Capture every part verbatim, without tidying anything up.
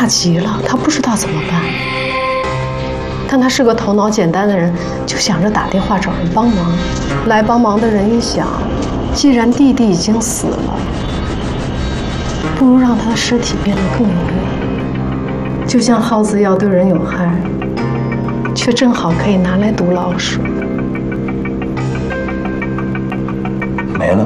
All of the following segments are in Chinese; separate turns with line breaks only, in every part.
怕极了，他不知道怎么办。但他是个头脑简单的人，就想着打电话找人帮忙。来帮忙的人一想，既然弟弟已经死了，不如让他的尸体变得更有用。就像耗子药对人有害，却正好可以拿来毒老鼠。
没了。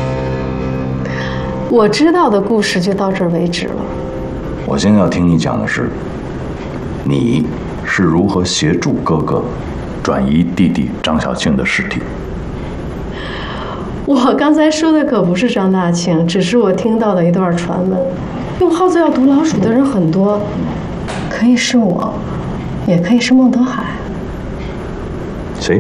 我知道的故事就到这儿为止了。
我现在要听你讲的是，你是如何协助哥哥转移弟弟张小庆的尸体。
我刚才说的可不是张大庆，只是我听到的一段传闻。用耗子药毒老鼠的人很多，可以是我，也可以是孟德海。
谁？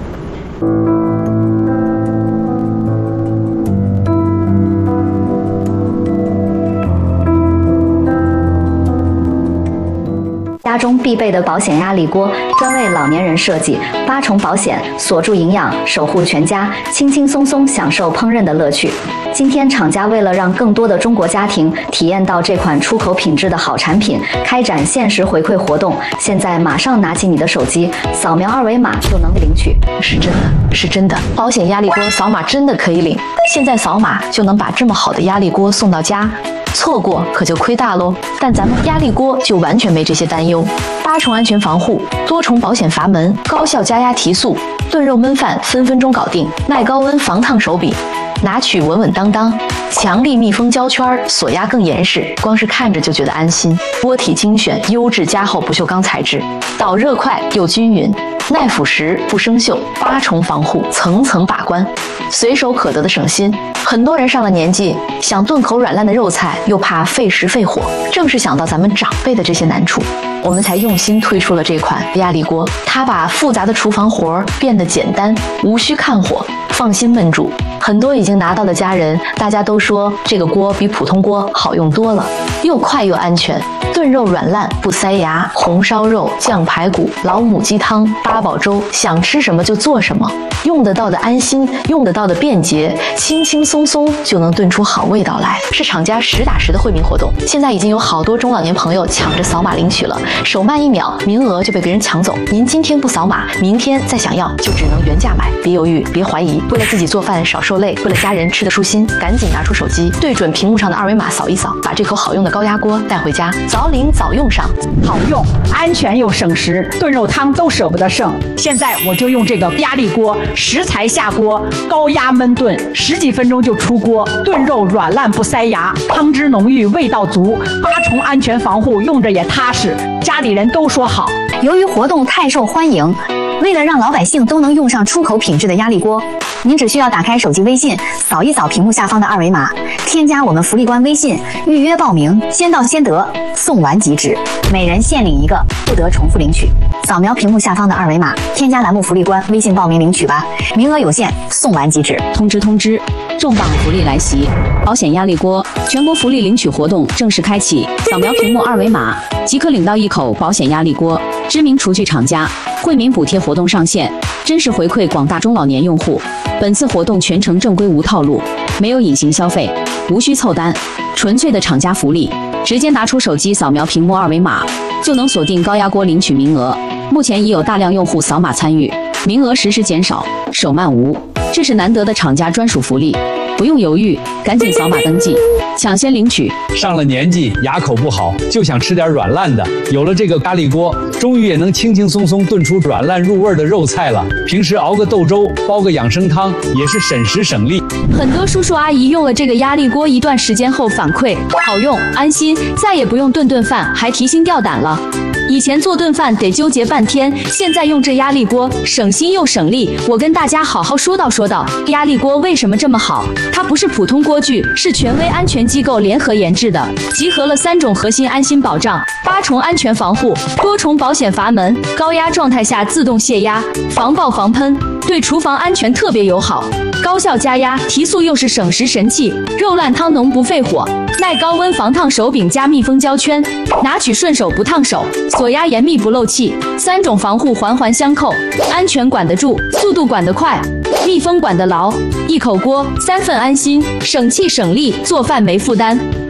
家中必备的保险压力锅，专为老年人设计，八重保险，锁住营养，守护全家，轻轻松松享受烹饪的乐趣。今天厂家为了让更多的中国家庭体验到这款出口品质的好产品，开展限时回馈活动。现在马上拿起你的手机，扫描二维码就能领取。
是真的，是真的，保险压力锅扫码真的可以领，现在扫码就能把这么好的压力锅送到家。错过可就亏大喽，但咱们压力锅就完全没这些担忧，八重安全防护，多重保险阀门，高效加压提速，炖肉焖饭分分钟搞定，耐高温防烫手柄，拿取稳稳当当，强力密封胶圈，锁压更严实，光是看着就觉得安心。锅体精选优质加厚不锈钢材质，导热快又均匀，耐腐蚀不生锈，八重防护，层层把关，随手可得的省心。很多人上了年纪，想炖口软烂的肉菜，又怕费时费火，正是想到咱们长辈的这些难处，我们才用心推出了这款压力锅。它把复杂的厨房活儿变得简单，无需看火，放心焖煮。很多已经拿到的家人，大家都说这个锅比普通锅好用多了，又快又安全，炖肉软烂不塞牙，红烧肉、酱排骨、老母鸡汤、八宝粥，想吃什么就做什么，用得到的安心，用得到的便捷，轻轻松松就能炖出好味道来。是厂家实打实的惠民活动，现在已经有好多中老年朋友抢着扫码领取了，手慢一秒，名额就被别人抢走。您今天不扫码，明天再想要就只能原价买。别犹豫，别怀疑，为了自己做饭少受累，为了家人吃得舒心，赶紧拿出手机，对准屏幕上的二维码扫一扫，把这口好用的高压锅带回家，早领早用上。
好用、安全又省时，炖肉汤都舍不得剩。现在我就用这个压力锅，食材下锅，高压焖炖，十几分钟就出锅，炖肉软烂不塞牙，汤汁浓郁，味道足，八重安全防护，用着也踏实，家里人都说好。
由于活动太受欢迎，为了让老百姓都能用上出口品质的压力锅，您只需要打开手机微信，扫一扫屏幕下方的二维码，添加我们福利官微信，预约报名，先到先得，送完即止，每人限领一个，不得重复领取。扫描屏幕下方的二维码，添加栏目福利官微信报名领取吧，名额有限，送完即止。
通知通知，重磅福利来袭！保险压力锅全国福利领取活动正式开启，扫描屏幕二维码即可领到一口保险压力锅。知名厨具厂家惠民补贴活动上线，真实回馈广大中老年用户。本次活动全程正规无套路，没有隐形消费，无需凑单，纯粹的厂家福利。直接拿出手机扫描屏幕二维码，就能锁定高压锅领取名额。目前已有大量用户扫码参与，名额实时减少，手慢无。这是难得的厂家专属福利，不用犹豫，赶紧扫码登记，抢先领取。
上了年纪，牙口不好，就想吃点软烂的。有了这个压力锅，终于也能轻轻松松炖出软烂入味的肉菜了。平时熬个豆粥，煲个养生汤，也是省时省力。
很多叔叔阿姨用了这个压力锅一段时间后反馈，好用、安心，再也不用顿顿饭还提心吊胆了。以前做顿饭得纠结半天，现在用这压力锅省心又省力。我跟大家好好说道说道，压力锅为什么这么好？它不是普通锅具，是权威安全机构联合研制的，集合了三种核心安心保障，八重安全防护，多重保险阀门，高压状态下自动泄压，防爆防喷，对厨房安全特别友好，高效加压提速又是省时神器，肉烂汤浓不费火，耐高温防烫手柄加密封胶圈，拿取顺手不烫手，锁压严密不漏气，三种防护环环相扣，安全管得住，速度管得快，密封管得牢，一口锅三份安心，省气省力，做饭没负担。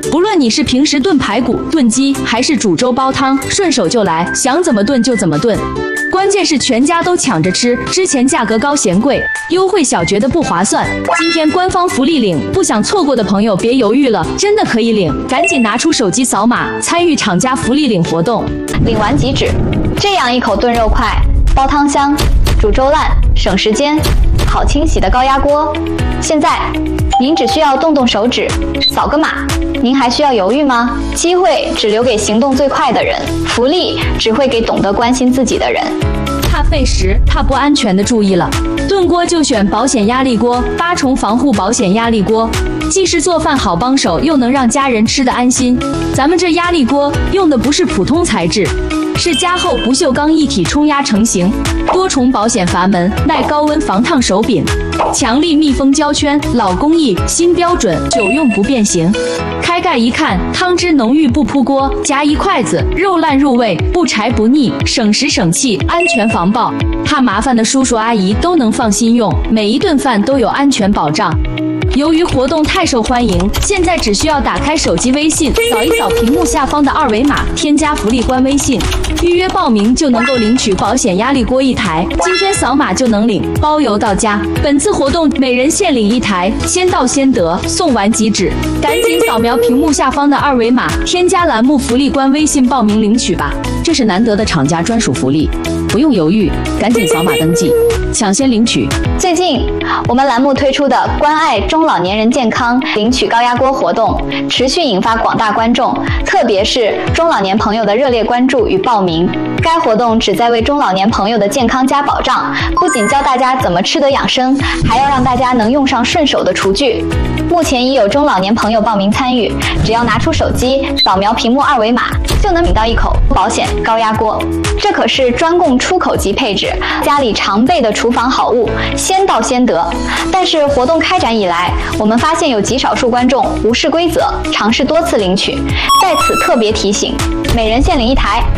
不论你是平时炖排骨、炖鸡，还是煮粥煲汤，顺手就来，想怎么炖就怎么炖。关键是全家都抢着吃，之前价格高嫌贵，优惠小觉得不划算。今天官方福利领，不想错过的朋友别犹豫了，真的可以领，赶紧拿出手机扫码参与厂家福利领活动，
领完即止。这样一口炖肉快，煲汤香，煮粥烂，省时间，好清洗的高压锅。现在您只需要动动手指，扫个码。您还需要犹豫吗？机会只留给行动最快的人，福利只会给懂得关心自己的人。
怕费时、怕不安全的注意了，炖锅就选保险压力锅，八重防护保险压力锅，既是做饭好帮手，又能让家人吃得安心。咱们这压力锅用的不是普通材质，是加厚不锈钢一体冲压成型，多重保险阀门，耐高温防烫手柄，强力密封胶圈，老工艺新标准，久用不变形。开盖一看，汤汁浓郁不扑锅，夹一筷子，肉烂入味，不柴不腻，省时省气，安全防爆。怕麻烦的叔叔阿姨都能放心用，每一顿饭都有安全保障。由于活动太受欢迎，现在只需要打开手机微信，扫一扫屏幕下方的二维码，添加福利官微信，预约报名就能够领取保险压力锅一台。今天扫码就能领，包邮到家。本次活动每人限领一台，先到先得，送完即止。赶紧扫描屏幕下方的二维码，添加栏目福利官微信报名领取吧。
这是难得的厂家专属福利，不用犹豫，赶紧扫码登记，抢先领取。
最近我们栏目推出的关爱中老年人健康领取高压锅活动，持续引发广大观众，特别是中老年朋友的热烈关注与报名。该活动旨在为中老年朋友的健康加保障，不仅教大家怎么吃得养生，还要让大家能用上顺手的厨具。目前已有中老年朋友报名参与，只要拿出手机扫描屏幕二维码，就能领到一口保险高压锅。这可是专供出口级配置，家里常备的厨房好物，先到先得。但是活动开展以来，我们发现有极少数观众无视规则，尝试多次领取。在此特别提醒，每人限领一台，